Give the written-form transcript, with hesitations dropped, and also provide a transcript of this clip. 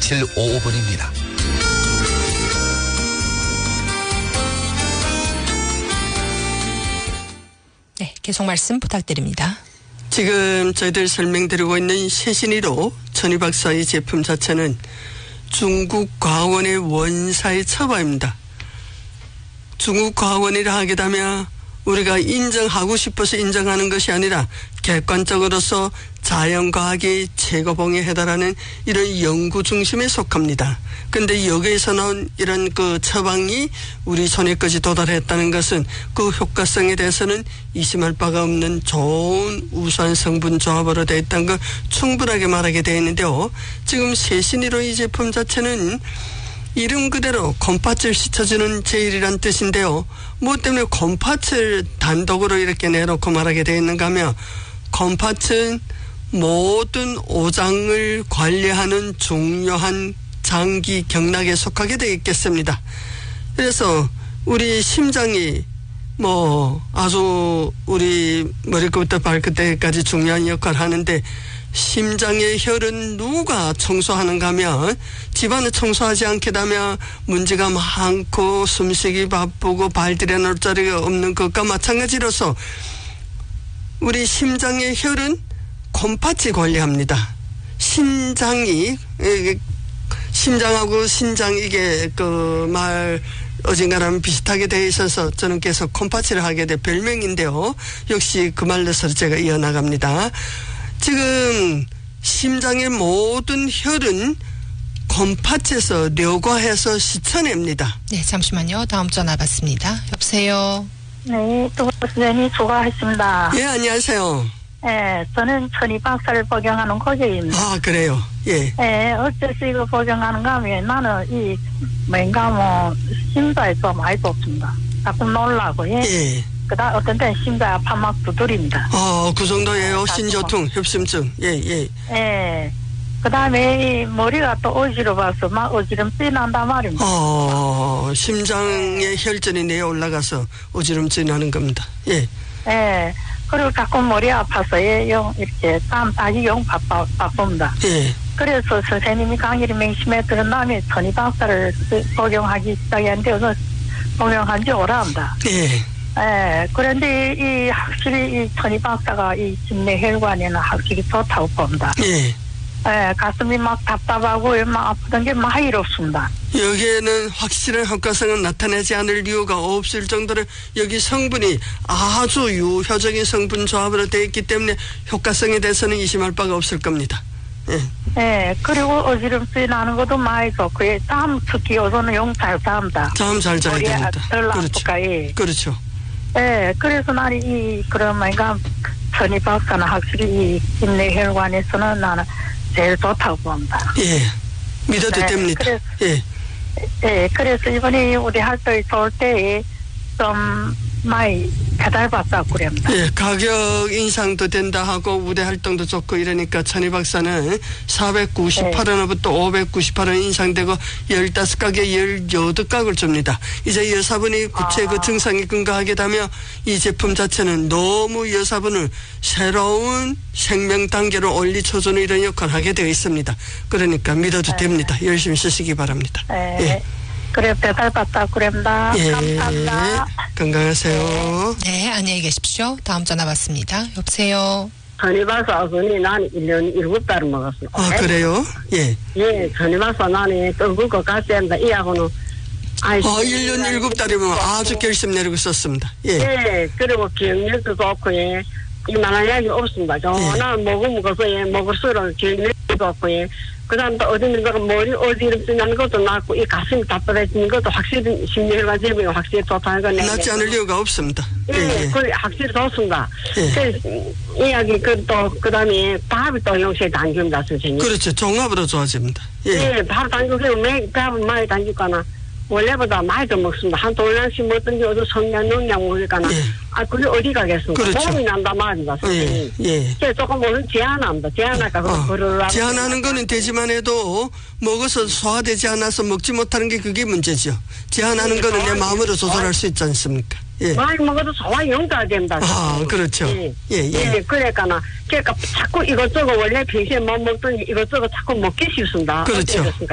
1755번입니다. 네, 계속 말씀 부탁드립니다. 지금 저희들 설명드리고 있는 세신이로 천희 박사의 제품 자체는 중국 과학원의 원사의 처방입니다. 중국 과학원이라 하게 되면 우리가 인정하고 싶어서 인정하는 것이 아니라 객관적으로서 자연과학이 최고봉에 해달하는 이런 연구 중심에 속합니다. 그런데 여기에서 나온 이런 그 처방이 우리 손에까지 도달했다는 것은 그 효과성에 대해서는 의심할 바가 없는 좋은 우수한 성분 조합으로 되어 있다는 걸 충분하게 말하게 되어 있는데요. 지금 세신이로 이 제품 자체는 이름 그대로 곰팥을 씻어주는 제일이란 뜻인데요. 뭐 때문에 곰팥을 단독으로 이렇게 내놓고 말하게 되어 있는가 하면 곰팥은 모든 오장을 관리하는 중요한 장기 경락에 속하게 되어 있겠습니다. 그래서 우리 심장이 뭐 아주 우리 머리끝부터 발끝까지 중요한 역할을 하는데 심장의 혈은 누가 청소하는가 하면 집안을 청소하지 않게 되면 문제가 많고 숨쉬기 바쁘고 발 들여놓을 자리가 없는 것과 마찬가지로서 우리 심장의 혈은 곰팥이 관리합니다. 심장하고 신장 이게 그 말 어딘가랑 비슷하게 되어 있어서 저는 계속 곰팥이라 하게 된 별명인데요. 역시 그 말로서 제가 이어나갑니다. 지금 심장의 모든 혈은 곰팥에서 뇌과해서 씻어냅니다. 네, 잠시만요. 다음 전화 받습니다. 여보세요. 네, 또 선생님 수고하셨습니다. 예, 안녕하세요. 예, 저는 천희 박사를 복용하는 고객입니다. 아, 그래요. 예. 예, 어째서 이거 복용하는가 하면 나는 심장이 좀 많이 좁습니다. 자꾸 놀라고, 예. 예. 그다음 어떤 때는 심장이 아파 막 두드립니다. 그 정도예요. 신조통, 협심증. 예, 예. 예. 그 다음에 이 머리가 또 어지러워서 막 어지럼증이 난단 말입니다. 심장의 혈전이 내에 올라가서 어지럼증이 나는 겁니다. 예. 예. 그리고 자꾸 머리 아파서 이렇게 땀 따기 바쁩니다. 예. 그래서 선생님이 강의를 맹심에 들은 다음에 천희 박사를 복용하기 시작했는데 우선 복용한 지 오래합니다. 예. 예. 그런데 확실히 이 천희 박사가 이 심내 혈관에는 확실히 좋다고 봅니다. 예. 예, 가슴이 막 답답하고 막 아프던 게 많이 이렇습니다. 여기에는 확실한 효과성은 나타내지 않을 이유가 없을 정도로 여기 성분이 아주 유효적인 성분 조합으로 되어 있기 때문에 효과성에 대해서는 의심할 바가 없을 겁니다. 예. 예, 그리고 어지럼증이 나는 것도 많이 좋고, 잠 특히 요새는 잘 잡니다. 잠 잘 자야 됩니다. 덜 그렇죠. 아프까, 예. 그렇죠. 예, 그래서 나는 그러니까 천희 박사는 확실히 이 심내 혈관에서는 나는 제일 좋다고 봅니다. 예, 믿어도 됩니다. 그래서, 예, 그래서 이번에 우리 활동이 좋을 때 좀 많이 배달받자고 그럽니다. 예, 가격 인상도 된다 하고 우대 활동도 좋고 이러니까 천희 박사는 498원부터 598원 인상되고 15가게 18각을 줍니다. 이제 여사분이 구체 그 증상이 근거하게 되면 이 제품 자체는 너무 여사분을 새로운 생명 단계로 올리쳐주는 이런 역할을 하게 되어 있습니다. 그러니까 믿어도 됩니다. 열심히 쓰시기 바랍니다. 예. 그래 배달받자 그럽니다. 예. 감사합니다. 건강하세요. 네, 안녕히 계십시오. 다음 전화 받습니다. 여보세요. 천희 박사 그니 나는 1년 7달을 먹었어. 아, 그래요? 예. 예, 천희 박사 나는 뜬금 것 같습니다. 이하고는 1년 7달이면 아주 결심 내리고 있었습니다. 예. 예, 그리고 기억력도 좋고, 예. 이만한 약이 없습니다. 나는 먹으면 먹을수록 기억력도 없고, 예. 그 다음 또 어디 있는 거는 머리 어지럼증 나는 것도 낫고, 이 가슴이 답답해지는 것도 확실히 심리혈관 질병이 확실히 좋다는 건 낫지 않을 이유가 없습니다. 예, 그래 확실히 좋습니다. 예. 이야기 그 다음에 밥이 또 영시에 당깁니다, 선생님. 그렇죠. 종합으로 좋아집니다. 예. 예, 밥 당기고 밥은 많이 당기거나 원래보다 많이 더 먹습니다. 한 돌량씩 먹던 게 어디 성냥 농량 먹으니까는 예. 그게 어디 가겠습니까? 그렇죠. 도움이 난단 말입니다, 선생님. 예. 예. 조금 오늘 제한합니다. 제한할까 그러라고. 제한하는 거는 되지만 해도 먹어서 소화되지 않아서 먹지 못하는 게 그게 문제죠. 제한하는 거는 내 마음으로 조절할 수 있지 않습니까? 예. 많이 먹어도 소화 용도가 된다. 그렇죠. 예. 그러니까 자꾸 이것저것 원래 평소에 못 먹던 이것저것 자꾸 먹기 쉽습니다. 그렇죠.